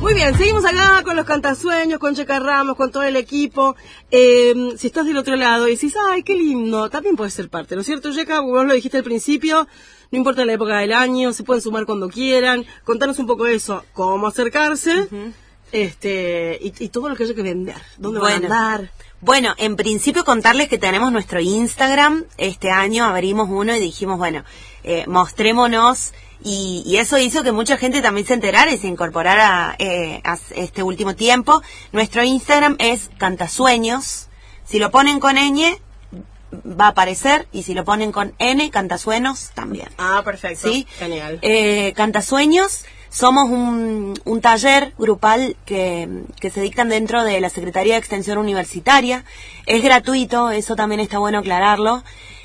Muy bien, seguimos acá con los cantasueños, con Checa Ramos, con todo el equipo. Si estás del otro lado y decís, ay, qué lindo, también puedes ser parte, ¿no es cierto, Checa? Vos lo dijiste al principio, no importa la época del año, se pueden sumar cuando quieran. Contanos un poco de eso, cómo acercarse, y todo lo que haya que vender, dónde van a andar. Bueno, en principio contarles que tenemos nuestro Instagram. Este año abrimos uno y dijimos, bueno, mostrémonos. Y eso hizo que mucha gente también se enterara y se incorporara a este último tiempo. Nuestro Instagram es Cantasueños. Si lo ponen con ñ, va a aparecer. Y si lo ponen con n, Cantasueños también. Ah, perfecto. ¿Sí? Genial. Cantasueños. Somos un taller grupal que se dictan dentro de la Secretaría de Extensión Universitaria. Es gratuito, eso también está bueno aclararlo.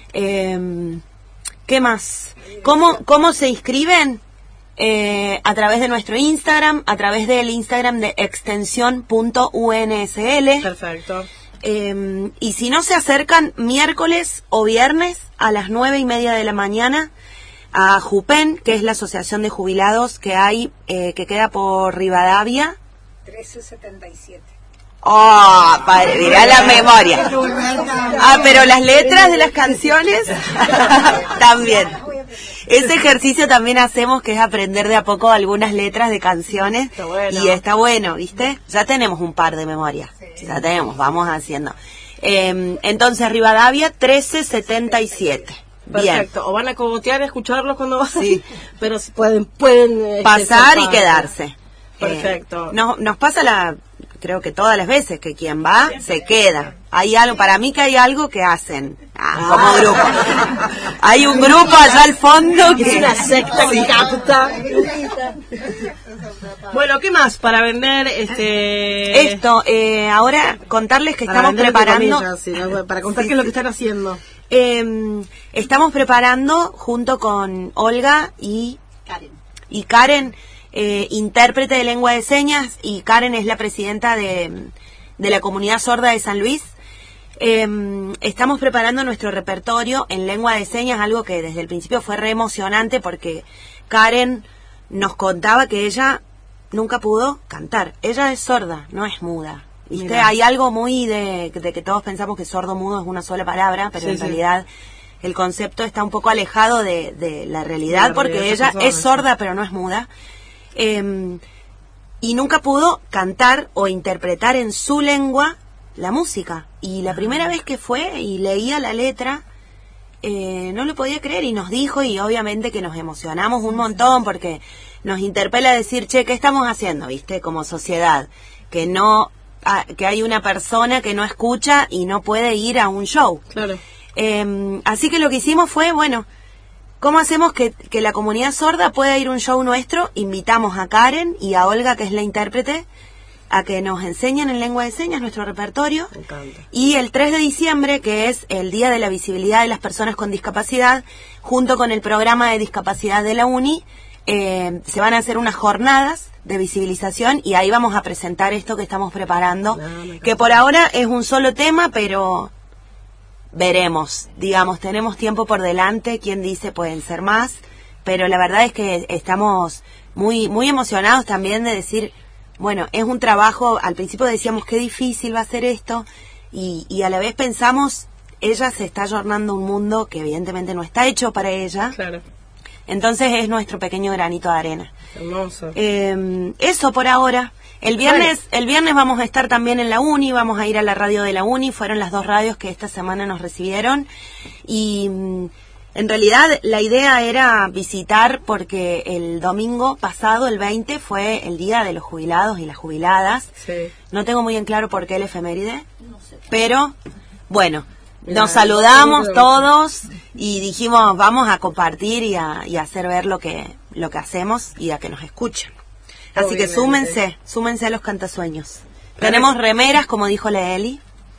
¿Qué más? ¿Cómo se inscriben? A través de nuestro Instagram, a través del Instagram de extensión.unsl. Perfecto. Y si no, se acercan miércoles o viernes a las 9:30 de la mañana a Jupen, que es la asociación de jubilados que hay, que queda por Rivadavia. 1377. ¡Oh! Mirá la memoria. Ah, pero las letras de las canciones también. Ese ejercicio también hacemos, que es aprender de a poco algunas letras de canciones. Está bueno. Y está bueno, ¿viste? Ya tenemos un par de memoria. Sí. Ya tenemos, vamos haciendo. Entonces, Rivadavia 1377. Perfecto, Bien. o van a cogotear a escucharlos cuando van, sí. Pero pueden pasar y quedarse. Perfecto. Nos pasa creo que todas las veces que quien va se queda. Hay algo, para mí que hay algo que hacen como grupo. Hay un grupo allá al fondo que es una secta que capta. Bueno, ¿qué más para vender esto? Ahora contarles que estamos preparando comillas, sí, ¿no? Para contar qué es lo que están haciendo. Estamos preparando junto con Olga y Karen, intérprete de lengua de señas, y Karen es la presidenta de la comunidad sorda de San Luis. Estamos preparando nuestro repertorio en lengua de señas, algo que desde el principio fue re emocionante, porque Karen nos contaba que ella nunca pudo cantar. Ella es sorda, no es muda. ¿Viste? Mirá. Hay algo muy de que todos pensamos que sordo-mudo es una sola palabra, pero en realidad el concepto está un poco alejado de la realidad, porque ella es sorda, pero no es muda. Y nunca pudo cantar o interpretar en su lengua la música. Y la primera vez que fue y leía la letra, no lo podía creer, y nos dijo, y obviamente que nos emocionamos un montón, porque nos interpela a decir, che, ¿qué estamos haciendo? ¿Viste? Como sociedad, que hay una persona que no escucha y no puede ir a un show. Claro. Así que lo que hicimos fue, bueno, ¿cómo hacemos que la comunidad sorda pueda ir a un show nuestro? Invitamos a Karen y a Olga, que es la intérprete, a que nos enseñen en lengua de señas nuestro repertorio. Me encanta. Y el 3 de diciembre, que es el Día de la Visibilidad de las Personas con Discapacidad, junto con el programa de discapacidad de la UNI, se van a hacer unas jornadas de visibilización, y ahí vamos a presentar esto que estamos preparando, que por ahora es un solo tema, pero veremos, digamos, tenemos tiempo por delante, quien dice pueden ser más, pero la verdad es que estamos muy, muy emocionados también de decir, bueno, es un trabajo. Al principio decíamos qué difícil va a ser esto, y a la vez pensamos, ella se está ayornando un mundo que evidentemente no está hecho para ella. Claro. Entonces es nuestro pequeño granito de arena. Hermoso. Eso por ahora. El viernes vamos a estar también en la UNI, vamos a ir a la radio de la UNI. Fueron las 2 radios que esta semana nos recibieron, y en realidad la idea era visitar, porque el domingo pasado, el 20, fue el día de los jubilados y las jubiladas. Sí. No tengo muy en claro por qué el efeméride, pero bueno, nos saludamos todos y dijimos, vamos a compartir y a hacer ver lo que hacemos, y a que nos escuchen. Así que súmense a los cantasueños. Tenemos remeras, como dijo la Eli.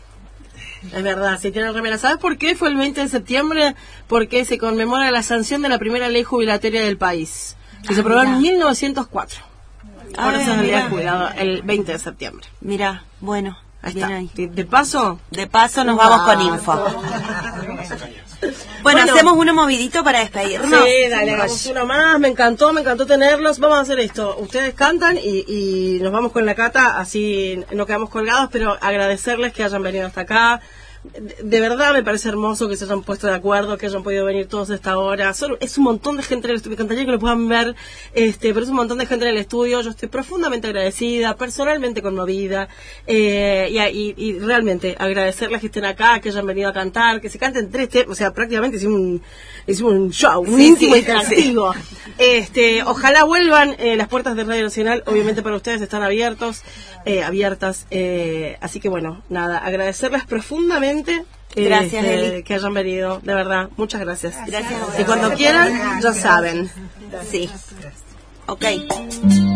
Es verdad, si tienen remeras. ¿Sabes por qué fue el 20 de septiembre? Porque se conmemora la sanción de la primera ley jubilatoria del país, que se aprobó en 1904. Por eso es el día del jubilado, el 20 de septiembre. Mira, bueno, ahí está. Ahí. De paso nos vamos con info. Bueno, hacemos uno movidito para despedirnos. Sí, dale, hagamos uno más. Me encantó tenerlos. Vamos a hacer esto. Ustedes cantan y nos vamos con la cata, así no quedamos colgados, pero agradecerles que hayan venido hasta acá. De verdad me parece hermoso que se hayan puesto de acuerdo, que hayan podido venir todos a esta hora. Es un montón de gente en el estudio, me encantaría que lo puedan ver, pero es un montón de gente en el estudio. Yo estoy profundamente agradecida, personalmente conmovida, y realmente agradecerles que estén acá, que hayan venido a cantar, que se canten 3 temas, o sea, prácticamente hicimos un show, un íntimo interactivo. Ojalá vuelvan, las puertas de Radio Nacional, obviamente para ustedes están abiertas, así que bueno, nada, agradecerles profundamente. Gracias, Eli. Que hayan venido, de verdad, muchas gracias. Gracias. Y cuando quieran, ya saben. Sí. Ok.